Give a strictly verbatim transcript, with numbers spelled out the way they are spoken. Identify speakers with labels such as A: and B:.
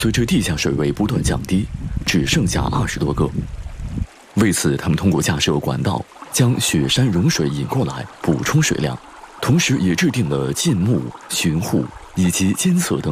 A: 随着地下水位不断降低，只剩下二十多个。为此，他们通过架设管道，将雪山融水引过来，补充水量，同时也制定了禁牧、巡护以及监测等